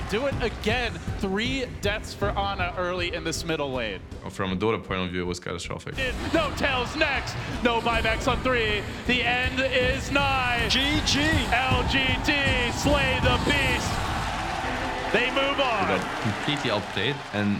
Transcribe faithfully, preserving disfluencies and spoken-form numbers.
do it again. Three deaths for Ana early in this middle lane. From a Dota point of view, it was catastrophic. No tails next. No buybacks on three. The end is nigh. G G. L G T slay the beast. They move on. We got completely outplayed, and